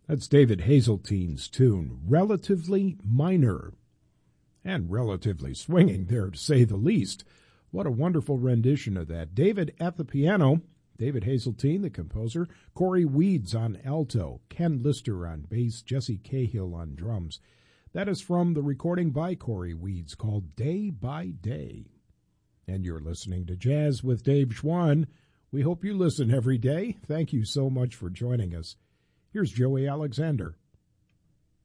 That's David Hazeltine's tune, Relatively Minor, and relatively swinging there, to say the least. What a wonderful rendition of that. David at the piano, David Hazeltine, the composer, Corey Weeds on alto, Ken Lister on bass, Jesse Cahill on drums. That is from the recording by Corey Weeds called Day by Day. And you're listening to Jazz with Dave Schwann. We hope you listen every day. Thank you so much for joining us. Here's Joey Alexander.